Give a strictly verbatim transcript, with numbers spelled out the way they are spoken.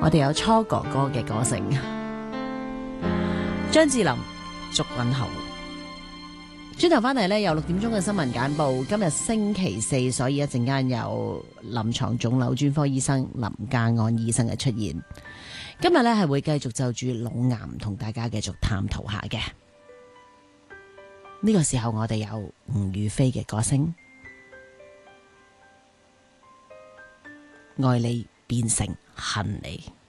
我哋有初哥哥嘅歌聲，張智霖、祝允豪。轉頭翻嚟呢，有六點鐘嘅新聞簡報。今日星期四，所以一陣間有臨床腫瘤專科醫生林家安醫生嘅出現。今日呢係會繼續就住腦癌同大家繼續探討下嘅。呢個時候我哋有吳雨霏嘅歌聲，愛你變成恨你。